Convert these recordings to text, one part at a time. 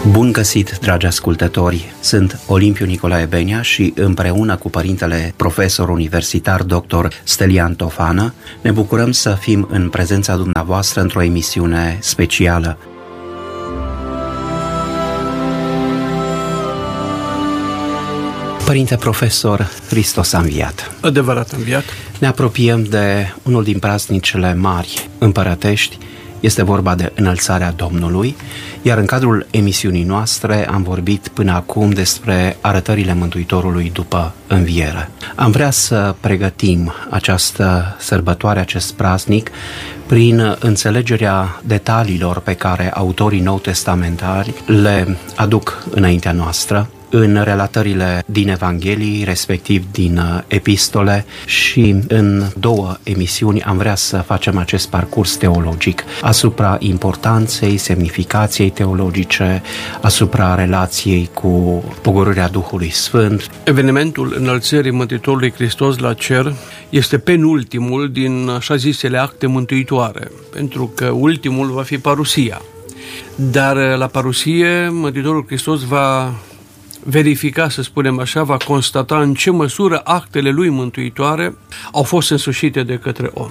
Bun găsit, dragi ascultători! Sunt Olimpiu Nicolae Benea și împreună cu părintele profesor universitar dr. Stelian Tofană ne bucurăm să fim în prezența dumneavoastră într-o emisiune specială. Părinte profesor, Hristos a înviat. Adevărat a înviat. Ne apropiem de unul din praznicele mari împărătești. Este vorba de înălțarea Domnului, iar în cadrul emisiunii noastre am vorbit până acum despre arătările Mântuitorului după înviere. Am vrea să pregătim această sărbătoare, acest praznic, prin înțelegerea detaliilor pe care autorii nou-testamentari le aduc înaintea noastră, în relatările din Evanghelii, respectiv din epistole, și în două emisiuni am vrea să facem acest parcurs teologic asupra importanței, semnificației teologice, asupra relației cu pogorârea Duhului Sfânt. Evenimentul înălțării Mântuitorului Hristos la cer este penultimul din așa zisele acte mântuitoare, pentru că ultimul va fi parusia. Dar la parusie Mântuitorul Hristos va verifica, să spunem așa, va constata în ce măsură actele lui mântuitoare au fost însușite de către om.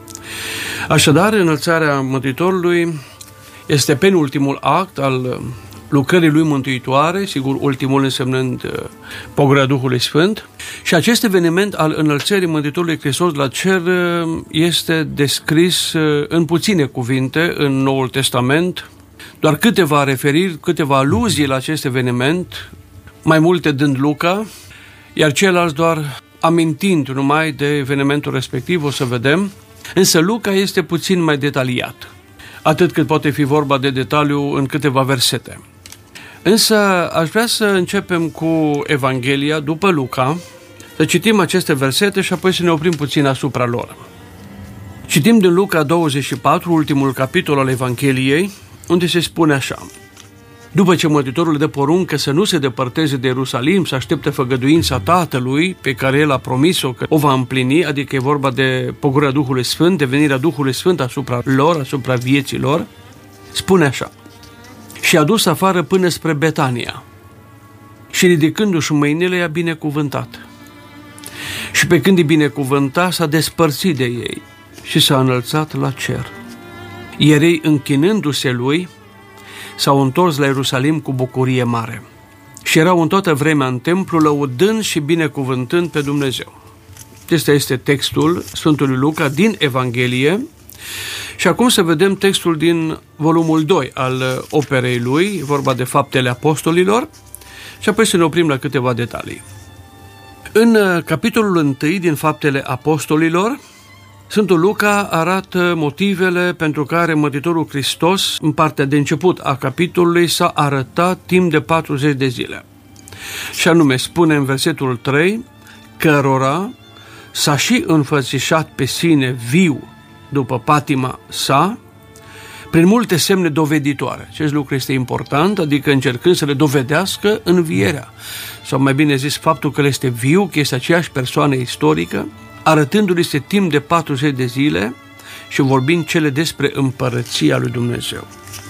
Așadar, înălțarea Mântuitorului este penultimul act al lucrării lui mântuitoare, sigur, ultimul însemnând pogorârea Duhului Sfânt, și acest eveniment al înălțării Mântuitorului Hristos la cer este descris în puține cuvinte în Noul Testament, doar câteva referiri, câteva aluzii la acest eveniment, mai multe dând Luca, iar ceilalți doar amintind numai de evenimentul respectiv, o să vedem, însă Luca este puțin mai detaliat, atât cât poate fi vorba de detaliu în câteva versete. Însă aș vrea să începem cu Evanghelia după Luca, să citim aceste versete și apoi să ne oprim puțin asupra lor. Citim din Luca 24, ultimul capitol al Evangheliei, unde se spune așa: după ce Mântuitorul dă poruncă să nu se depărteze de Ierusalim, să aștepte făgăduința Tatălui pe care El a promis-o că o va împlini, adică e vorba de pogorârea Duhului Sfânt, de venirea Duhului Sfânt asupra lor, asupra vieții lor, spune așa: și a dus afară până spre Betania și ridicându-și mâinile i-a binecuvântat. Și pe când îi binecuvânta, s-a despărțit de ei și s-a înălțat la cer. Iar ei, închinându-se lui, s-au întors la Ierusalim cu bucurie mare și erau în toată vremea în templu, lăudând și binecuvântând pe Dumnezeu. Acesta este textul Sfântului Luca din Evanghelie. Și acum să vedem textul din volumul 2 al operei lui, vorba de Faptele Apostolilor, și apoi să ne oprim la câteva detalii. În capitolul 1 din Faptele Apostolilor, Sfântul Luca arată motivele pentru care Mântuitorul Hristos, în partea de început a capitolului, s-a arătat timp de 40 de zile. Și anume, spune în versetul 3, cărora s-a și înfățișat pe sine viu după patima sa, prin multe semne doveditoare. Acest lucru este important, adică încercând să le dovedească învierea, sau mai bine zis, faptul că el este viu, că este aceeași persoană istorică, arătându-li se timp de 40 de zile și vorbind cele despre împărăția lui Dumnezeu.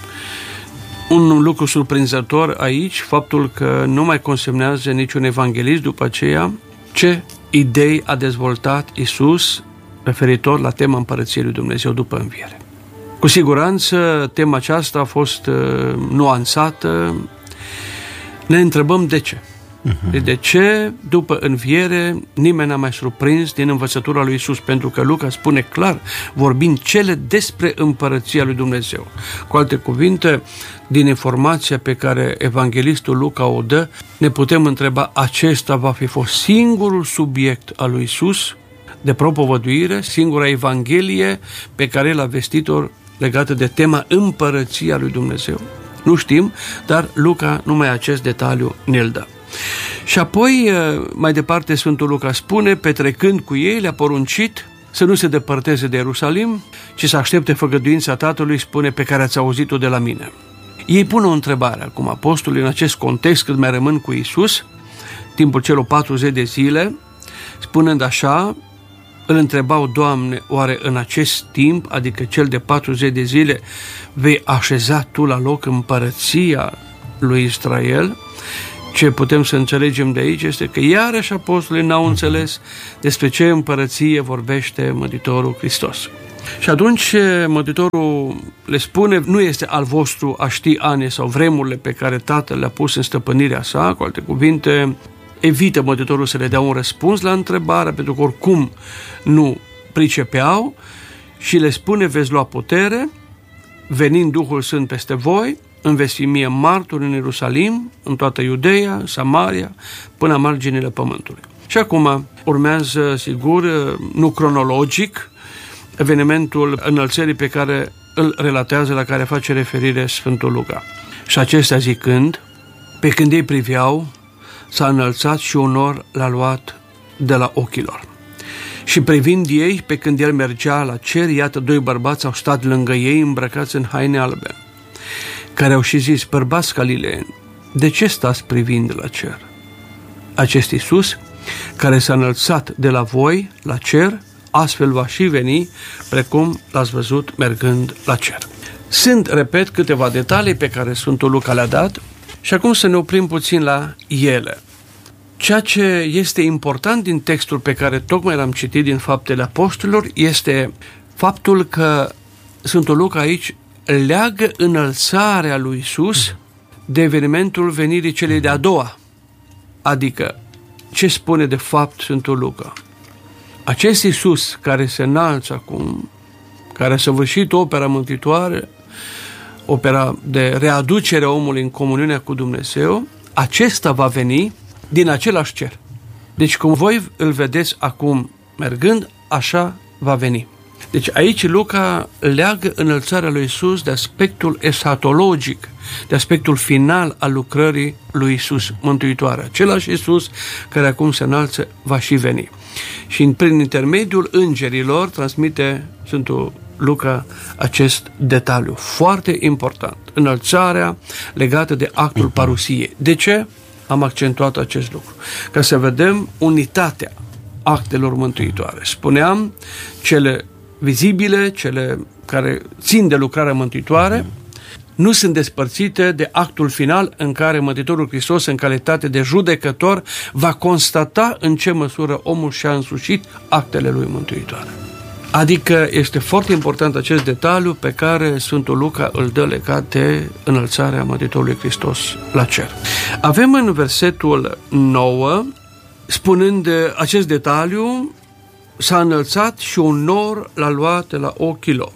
Un lucru surprinzător aici, faptul că nu mai consemnează niciun evanghelist după aceea ce idei a dezvoltat Iisus referitor la tema împărăției lui Dumnezeu după înviere. Cu siguranță tema aceasta a fost nuanțată. Ne întrebăm de ce. De ce, după înviere, nimeni n-a mai surprins din învățătura lui Iisus? Pentru că Luca spune clar, vorbind cele despre împărăția lui Dumnezeu. Cu alte cuvinte, din informația pe care evanghelistul Luca o dă, ne putem întreba, acesta va fi fost singurul subiect al lui Iisus de propovăduire, singura evanghelie pe care el a vestit-o legată de tema împărăția lui Dumnezeu? Nu știm, dar Luca numai acest detaliu ne-l dă. Și apoi, mai departe, Sfântul Luca spune, petrecând cu ei, le-a poruncit să nu se depărteze de Ierusalim, ci să aștepte făgăduința Tatălui, spune, pe care ați auzit-o de la mine. Ei pun o întrebare acum, apostolii, în acest context, cât mai rămân cu Iisus, timpul celor 40 de zile, spunând așa, îl întrebau, Doamne, oare în acest timp, adică cel de 40 de zile, vei așeza Tu la loc împărăția lui Israel. Ce putem să înțelegem de aici este că iarăși apostolii n-au înțeles despre ce împărăție vorbește Mântuitorul Hristos. Și atunci Mântuitorul le spune, nu este al vostru a ști ani sau vremurile pe care Tatăl le-a pus în stăpânirea sa. Cu alte cuvinte, evită Mântuitorul să le dea un răspuns la întrebare, pentru că oricum nu pricepeau, și le spune, veți lua putere, venind Duhul Sfânt peste voi, îmi veți fi mie martori în Ierusalim, în toată Iudeea, Samaria, până la marginile pământului. Și acum urmează, sigur, nu cronologic, evenimentul înălțării pe care îl relatează, la care face referire Sfântul Luca. Și acestea zicând, pe când ei priveau, s-a înălțat și un nor l-a luat de la ochii lor. Și privind ei, pe când el mergea la cer, iată, doi bărbați au stat lângă ei, îmbrăcați în haine albe, care au și zis, bărbați galileeni, de ce stați privind la cer? Acest Iisus, care s-a înălțat de la voi la cer, astfel va și veni, precum l-ați văzut mergând la cer. Sunt, repet, câteva detalii pe care Sfântul Luca le-a dat și acum să ne oprim puțin la ele. Ceea ce este important din textul pe care tocmai l-am citit din Faptele Apostolilor este faptul că Sfântul Luca aici leagă înălțarea lui Iisus de evenimentul venirii celei de-a doua. Adică, ce spune de fapt Sfântul Luca? Acest Iisus care se înalță acum, care a săvârșit opera mântuitoare, opera de readucere a omului în comuniunea cu Dumnezeu, acesta va veni din același cer. Deci cum voi îl vedeți acum mergând, așa va veni. Deci aici Luca leagă înălțarea lui Iisus de aspectul eschatologic, de aspectul final al lucrării lui Iisus mântuitoare. Același Iisus care acum se înalță va și veni. Și prin intermediul îngerilor transmite Sfântul Luca acest detaliu foarte important. Înălțarea legată de actul parusiei. De ce am accentuat acest lucru? Ca să vedem unitatea actelor mântuitoare. Spuneam, cele vizibile, cele care țin de lucrarea mântuitoare, nu sunt despărțite de actul final în care Mântuitorul Hristos, în calitate de judecător, va constata în ce măsură omul și-a însușit actele lui mântuitoare. Adică este foarte important acest detaliu pe care Sfântul Luca îl dă legat de înălțarea Mântuitorului Hristos la cer. Avem în versetul 9, spunând de acest detaliu, s-a înălțat și un nor l-a luat de la ochii lor.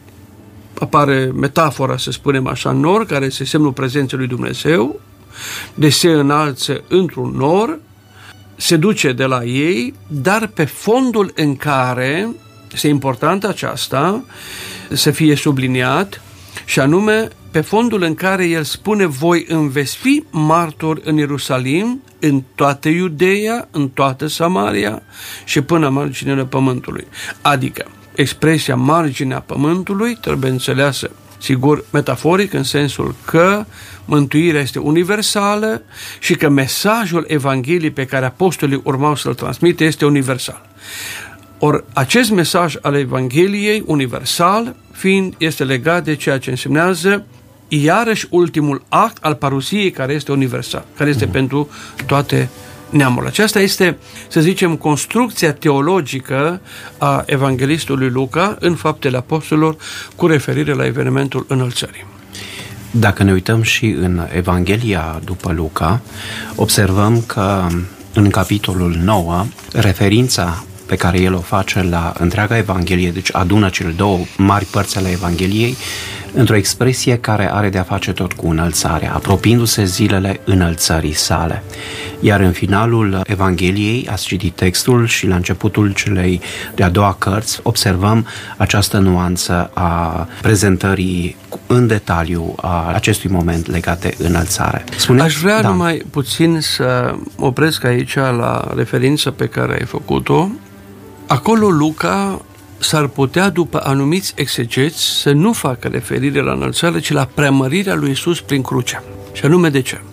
Apare metafora, să spunem așa, nor, care este semnul prezenței lui Dumnezeu, de se înalță într-un nor, se duce de la ei, dar pe fondul în care, este important aceasta, să fie subliniat, și anume pe fondul în care el spune, voi îmi veți fi martori în Ierusalim, în toată Iudeea, în toată Samaria și până marginile pământului. Adică, expresia marginea pământului trebuie înțeleasă, sigur, metaforic, în sensul că mântuirea este universală și că mesajul Evangheliei pe care apostolii urmau să-l transmite este universal. Ori acest mesaj al Evangheliei, universal, fiind, este legat de ceea ce însemnează iarăși ultimul act al parusiei, care este universal, care este pentru toate neamurile. Aceasta este, să zicem, construcția teologică a evanghelistului Luca în Faptele Apostolilor cu referire la evenimentul înălțării. Dacă ne uităm și în Evanghelia după Luca, observăm că în capitolul 9, referința pe care el o face la întreaga Evanghelie, deci adună cele două mari părți ale Evangheliei, într-o expresie care are de-a face tot cu înălțarea, apropiindu-se zilele înălțării sale. Iar în finalul Evangheliei, ați citit textul și la începutul celei de-a doua cărți, observăm această nuanță a prezentării în detaliu a acestui moment legat de înălțare. Aș vrea numai puțin să opresc aici la referință pe care ai făcut-o. Acolo Luca s-ar putea, după anumiți exegeți, să nu facă referire la înălțare, ci la preamărirea lui Iisus prin cruce. Și anume de ce?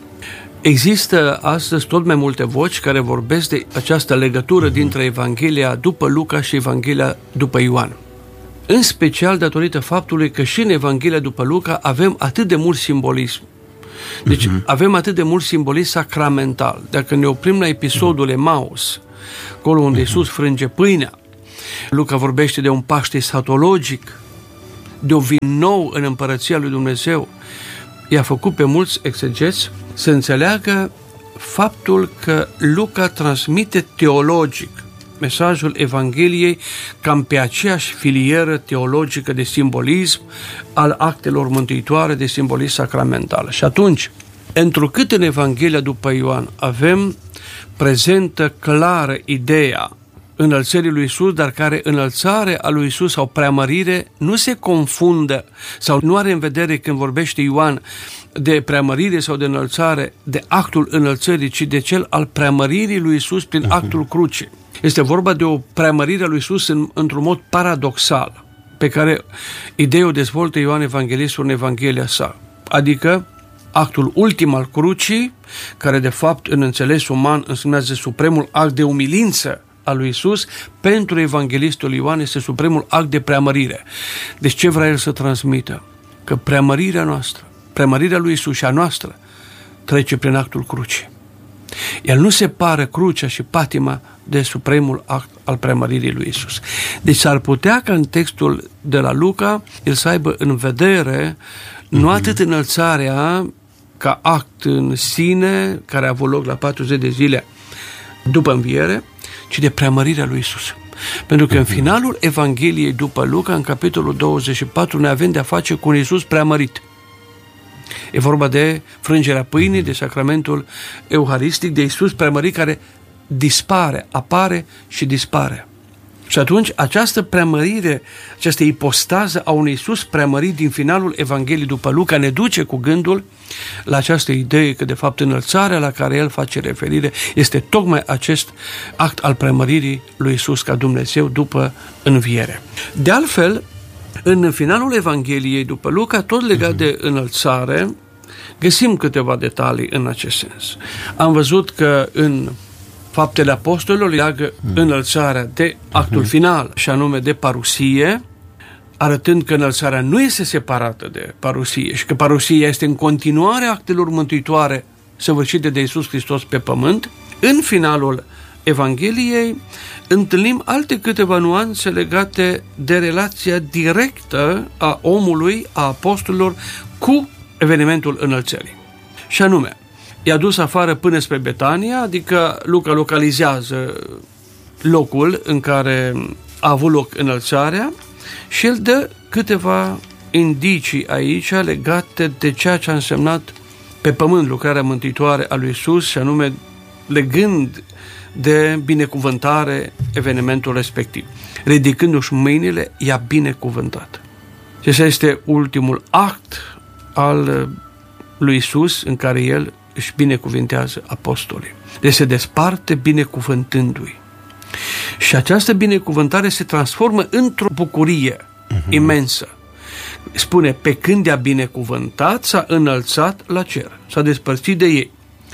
Există astăzi tot mai multe voci care vorbesc de această legătură dintre Evanghelia după Luca și Evanghelia după Ioan. În special datorită faptului că și în Evanghelia după Luca avem atât de mult simbolism. Deci avem atât de mult simbolism sacramental. Dacă ne oprim la episodul Emaus, acolo unde Iisus frânge pâinea, Luca vorbește de un Paște satologic, de o vin nou în Împărăția lui Dumnezeu, i-a făcut pe mulți exegeți să înțeleagă faptul că Luca transmite teologic mesajul Evangheliei cam pe aceeași filieră teologică de simbolism al actelor mântuitoare, de simbolism sacramental. Și atunci, întrucât în Evanghelia după Ioan avem prezentă clară ideea înălțării lui Iisus, dar care înălțare a lui Iisus sau preamărire nu se confundă sau nu are în vedere când vorbește Ioan de preamărire sau de înălțare de actul înălțării, ci de cel al preamăririi lui Iisus prin actul crucii. Este vorba de o preamărire a lui Iisus într-un mod paradoxal, pe care ideea o dezvoltă Ioan Evanghelistul în Evanghelia sa, adică actul ultim al crucii, care de fapt în înțeles uman însemnează supremul act de umilință a lui Iisus, pentru Evanghelistul Ioan este supremul act de preamărire. Deci ce vrea el să transmită? Că preamărirea noastră, preamărirea lui Iisus și a noastră trece prin actul crucii. El nu separă crucea și patima de supremul act al preamăririi lui Iisus. Deci s-ar putea ca în textul de la Luca el să aibă în vedere nu atât înălțarea ca act în sine, care a avut loc la 40 de zile după înviere, ci de preamărirea lui Iisus. Pentru că în finalul Evangheliei după Luca, în capitolul 24, ne avem de-a face cu un Iisus preamărit. E vorba de frângerea pâinii, de sacramentul euharistic, de Iisus preamărit care dispare, apare și dispare. Și atunci această preamărire, această ipostază a unui Iisus preamărit din finalul Evangheliei după Luca ne duce cu gândul la această idee că de fapt înălțarea la care el face referire este tocmai acest act al preamăririi lui Iisus ca Dumnezeu după înviere. De altfel, în finalul Evangheliei după Luca, tot legat de înălțare, găsim câteva detalii în acest sens. Am văzut că în Faptele Apostolilor leagă înălțarea de actul final, și anume de parusie, arătând că înălțarea nu este separată de parusie și că parusia este în continuare actelor mântuitoare săvârșite de Iisus Hristos pe pământ. În finalul Evangheliei întâlnim alte câteva nuanțe legate de relația directă a omului, a apostolilor, cu evenimentul înălțării. Și anume, i-a dus afară până spre Betania, adică Luca localizează locul în care a avut loc înălțarea și el dă câteva indicii aici legate de ceea ce a însemnat pe pământ lucrarea mântuitoare a lui Iisus, și anume legând de binecuvântare evenimentul respectiv. Ridicându-și mâinile, i-a binecuvântat. Și acesta este ultimul act al lui Iisus în care el își binecuvintează apostolii. Deci se desparte binecuvântându-i. Și această binecuvântare se transformă într-o bucurie imensă. Spune, pe când i-a binecuvântat, s-a înălțat la cer, s-a despărțit de ei.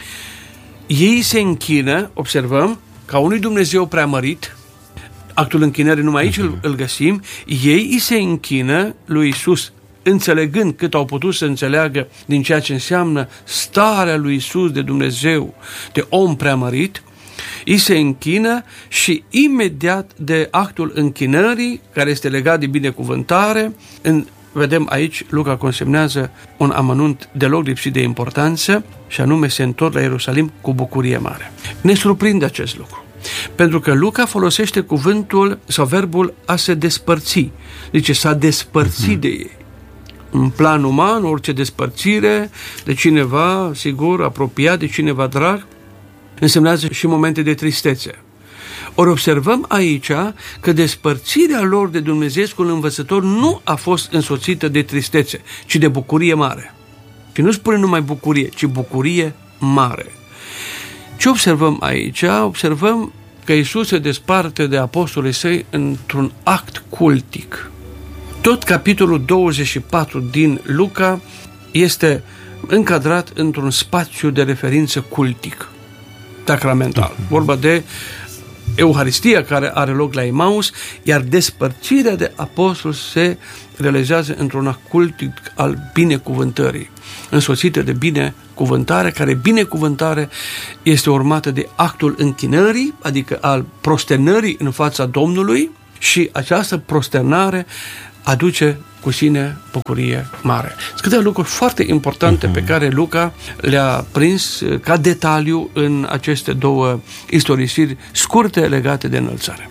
Ei se închină, observăm, ca unui Dumnezeu preamărit, actul închinării numai aici îl găsim, ei îi se închină lui Iisus, înțelegând cât au putut să înțeleagă din ceea ce înseamnă starea lui Iisus de Dumnezeu, de om preamărit, îi se închină și imediat de actul închinării, care este legat de binecuvântare, vedem aici, Luca consemnează un amănunt deloc lipsit de importanță, și anume se întorc la Ierusalim cu bucurie mare. Ne surprinde acest lucru, pentru că Luca folosește cuvântul sau verbul a se despărți. Deci s-a despărțit de ei. În plan uman, orice despărțire de cineva, sigur, apropiat, de cineva drag, însemnează și momente de tristețe. Ori observăm aici că despărțirea lor de Dumnezeescul învățător nu a fost însoțită de tristețe, ci de bucurie mare. Și nu spune numai bucurie, ci bucurie mare. Ce observăm aici? Observăm că Iisus se desparte de apostolii săi într-un act cultic. Tot capitolul 24 din Luca este încadrat într-un spațiu de referință cultic, sacramental. Vorba de Euharistia care are loc la Emaus, iar despărțirea de apostol se realizează într-un cultic al binecuvântării, însoțită de binecuvântare, care binecuvântare este urmată de actul închinării, adică al prosternării în fața Domnului, și această prosternare aduce cu sine bucurie mare. Sunt câteva lucruri foarte importante pe care Luca le-a prins ca detaliu în aceste două istorisiri scurte legate de înălțare.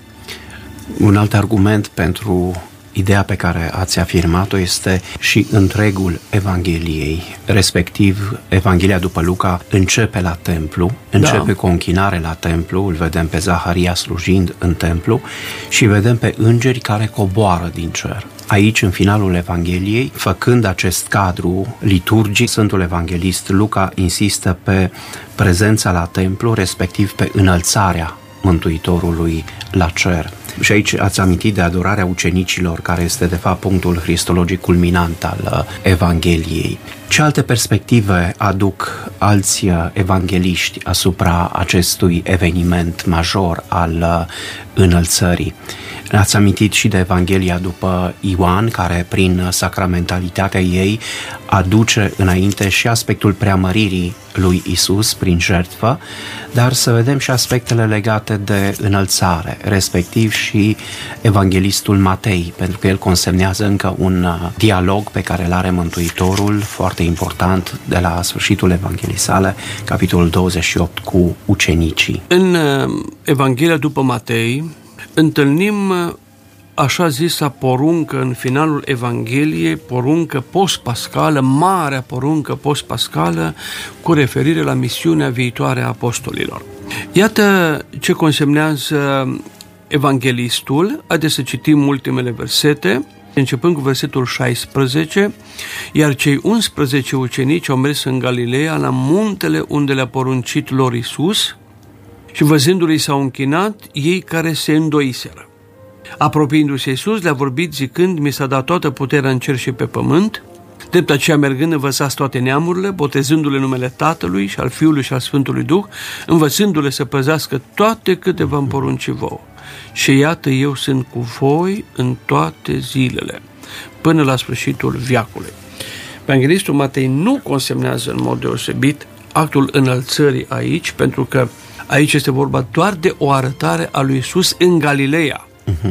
Un alt argument pentru ideea pe care ați afirmat-o este și întregul Evangheliei, respectiv Evanghelia după Luca începe la templu, începe cu o închinare la templu, îl vedem pe Zaharia slujind în templu și vedem pe îngeri care coboară din cer. Aici, în finalul Evangheliei, făcând acest cadru liturgic, Sfântul Evanghelist Luca insistă pe prezența la templu, respectiv pe înălțarea Mântuitorului la cer. Și aici ați amintit de adorarea ucenicilor, care este de fapt punctul cristologic culminant al Evangheliei. Ce alte perspective aduc alți evangheliști asupra acestui eveniment major al înălțării? Ați amintit și de Evanghelia după Ioan, care prin sacramentalitatea ei aduce înainte și aspectul preamăririi lui Isus prin jertfă, dar să vedem și aspectele legate de înălțare, respectiv și Evanghelistul Matei, pentru că el consemnează încă un dialog pe care îl are Mântuitorul, foarte important, de la sfârșitul Evangheliei sale, capitolul 28, cu ucenicii. În Evanghelia după Matei întâlnim așa zisa poruncă în finalul Evangheliei, poruncă post-pascală, marea poruncă post-pascală, cu referire la misiunea viitoare a apostolilor. Iată ce consemnează evanghelistul. Haideți să citim ultimele versete, începând cu versetul 16. Iar cei 11 ucenici au mers în Galileea, la muntele unde le-a poruncit lor Iisus, și văzându-l s-au închinat ei care se îndoiseră. Apropiindu-se Iisus, le-a vorbit zicând: mi s-a dat toată puterea în cer și pe pământ. Drept aceea, mergând, învățați toate neamurile, botezându-le numele Tatălui și al Fiului și al Sfântului Duh, învățându-le să păzească toate câte v-am porunci vouă. Și iată, eu sunt cu voi în toate zilele, până la sfârșitul veacului. Evanghelistul Matei nu consemnează în mod deosebit actul înălțării aici, pentru că aici este vorba doar de o arătare a lui Iisus în Galileea,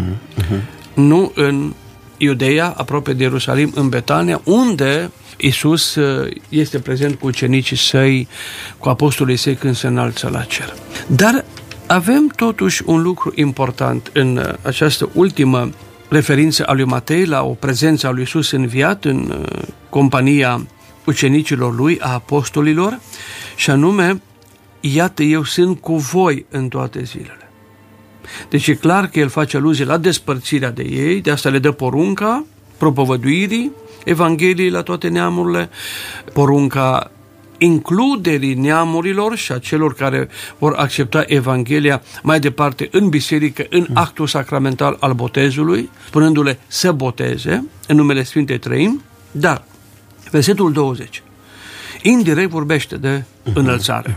nu în Iudeea, aproape de Ierusalim, în Betania, unde Iisus este prezent cu ucenicii săi, cu apostolii săi când se înalță la cer. Dar avem totuși un lucru important în această ultimă referință a lui Matei la o prezență a lui Iisus înviat în compania ucenicilor lui, a apostolilor, și anume: iată, eu sunt cu voi în toate zilele. Deci e clar că el face aluzie la despărțirea de ei, de asta le dă porunca propovăduirii Evangheliei la toate neamurile, porunca includerii neamurilor și a celor care vor accepta Evanghelia mai departe în biserică, în actul sacramental al botezului, spunându-le să boteze în numele Sfintei Trăimi. Dar versetul 20 indirect vorbește de înălțare.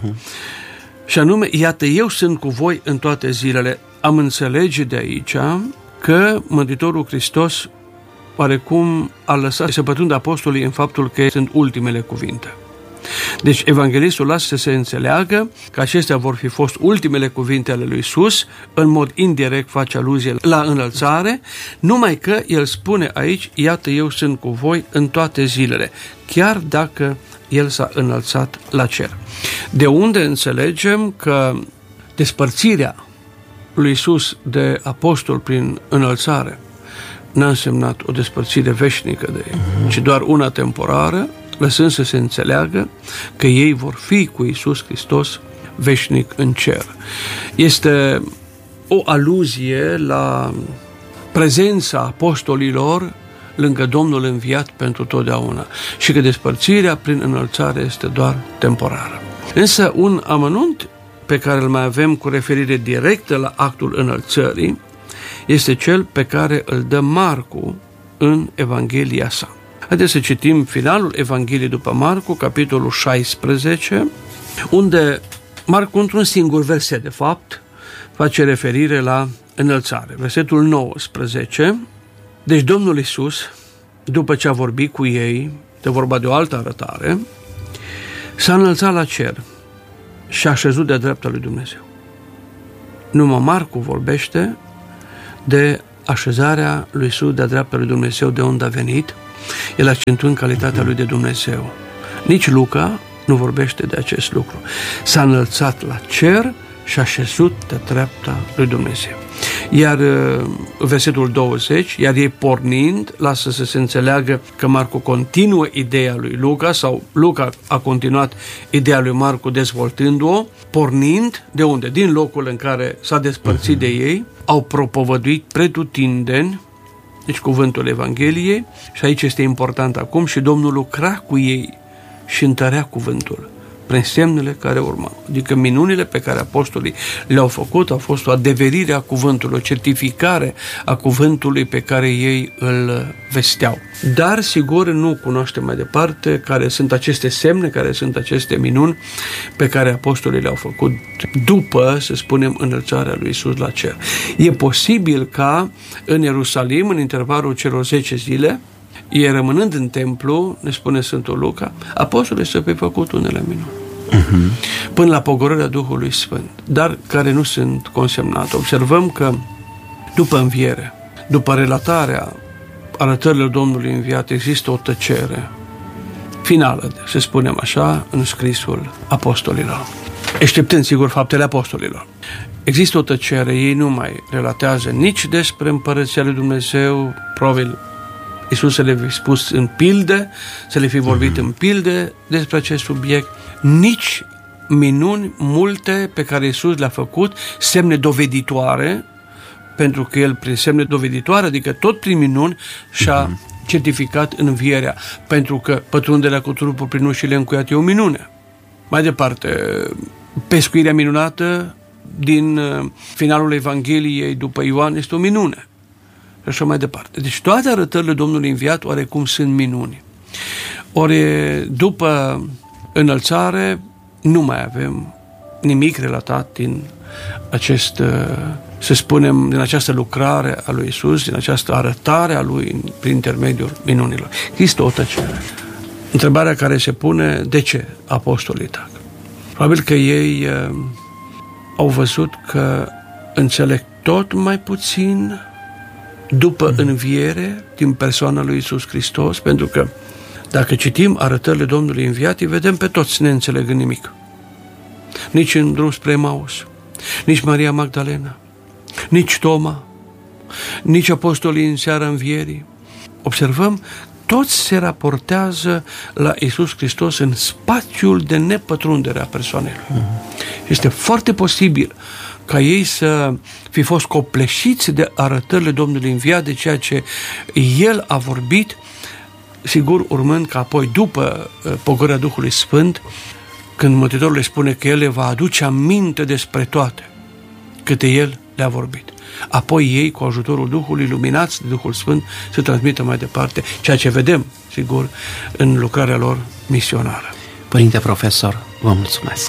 Și anume: iată, eu sunt cu voi în toate zilele. Am înțelege de aici că Mântuitorul Hristos oarecum a lăsat să pătrundă apostolii în faptul că sunt ultimele cuvinte. Deci evanghelistul lasă să se înțeleagă că acestea vor fi fost ultimele cuvinte ale lui Iisus, în mod indirect face aluzie la înălțare, numai că el spune aici: iată, eu sunt cu voi în toate zilele, chiar dacă el s-a înălțat la cer. De unde înțelegem că despărțirea lui Iisus de apostol prin înălțare n-a însemnat o despărțire veșnică de ei, ci doar una temporară, lăsând să se înțeleagă că ei vor fi cu Iisus Hristos veșnic în cer. Este o aluzie la prezența apostolilor lângă Domnul înviat pentru totdeauna și că despărțirea prin înălțare este doar temporară. Însă un amănunt pe care îl mai avem cu referire directă la actul înălțării este cel pe care îl dă Marcu în Evanghelia sa. Haideți să citim finalul Evangheliei după Marcu, capitolul 16, unde Marcu, într-un singur verset, de fapt, face referire la înălțare. Versetul 19. Deci Domnul Iisus, după ce a vorbit cu ei, de vorba de o altă arătare, s-a înălțat la cer și a așezut de-a dreapta lui Dumnezeu. Numai Marcu vorbește de așezarea lui Iisus de-a dreapta lui Dumnezeu, de unde a venit, el accentuând calitatea lui de Dumnezeu. Nici Luca nu vorbește de acest lucru. S-a înălțat la cer și a așezut de dreapta lui Dumnezeu. Iar versetul 20, iar ei pornind, lasă să se înțeleagă că Marcu continuă ideea lui Luca, sau Luca a continuat ideea lui Marcu dezvoltându-o, pornind de unde? Din locul în care s-a despărțit de ei, au propovăduit pretutindeni, deci cuvântul Evangheliei, și aici este important acum, și Domnul lucra cu ei și întărea cuvântul prin semnele care urmau. Adică minunile pe care apostolii le-au făcut au fost o adeverire a cuvântului, o certificare a cuvântului pe care ei îl vesteau. Dar, sigur, nu cunoaștem mai departe care sunt aceste semne, care sunt aceste minuni pe care apostolii le-au făcut după, să spunem, înălțarea lui Iisus la cer. E posibil ca în Ierusalim, în intervalul celor 10 zile, ei rămânând în templu, ne spune Sfântul Luca, apostolii să fi făcut unele minuni. Până la pogorârea Duhului Sfânt, dar care nu sunt consemnate. Observăm că după înviere, după relatarea arătărilor Domnului înviat, există o tăcere finală, să spunem așa, în scrisul apostolilor. Exceptând, sigur, faptele apostolilor. Există o tăcere, ei nu mai relatează nici despre împărăția lui Dumnezeu, probabil Iisus să le fi spus în pilde, să le fi vorbit în pilde despre acest subiect, nici minuni multe pe care Iisus le-a făcut, semne doveditoare, pentru că El prin semne doveditoare, adică tot prin minuni, și-a certificat învierea, pentru că pătrunderea cu trupul prin ușile încuiate e o minune. Mai departe, pescuirea minunată din finalul Evangheliei după Ioan este o minune. Și așa mai departe. Deci toate arătările Domnului înviat oarecum sunt minuni. Ori după înălțare nu mai avem nimic relatat din acest, să spunem, din această lucrare a lui Iisus, din această arătare a lui prin intermediul minunilor. Există o tăcere. Întrebarea care se pune, de ce apostolii tac? Probabil că ei au văzut că înțeleg tot mai puțin după înviere din persoana lui Iisus Hristos, pentru că dacă citim arătările Domnului înviat, îi vedem pe toți neînțelegând nimic. Nici în drum spre Emaus, nici Maria Magdalena, nici Toma, nici apostolii în seara învierii. Observăm, toți se raportează la Iisus Hristos în spațiul de nepătrundere a persoanei lui. Este foarte posibil ca ei să fi fost copleșiți de arătările Domnului înviat, de ceea ce El a vorbit, sigur urmând că apoi, după pogorârea Duhului Sfânt, când Mântuitorul le spune că El le va aduce aminte despre toate câte El le-a vorbit. Apoi ei, cu ajutorul Duhului, luminați de Duhul Sfânt, se transmită mai departe ceea ce vedem, sigur, în lucrarea lor misionară. Părinte profesor, vă mulțumesc!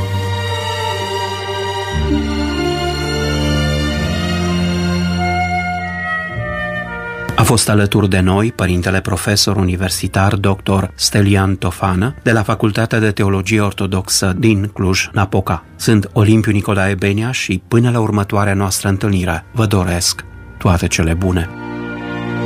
A fost alături de noi părintele profesor universitar dr. Stelian Tofană de la Facultatea de Teologie Ortodoxă din Cluj-Napoca. Sunt Olimpiu Nicolae Benea și până la următoarea noastră întâlnire vă doresc toate cele bune.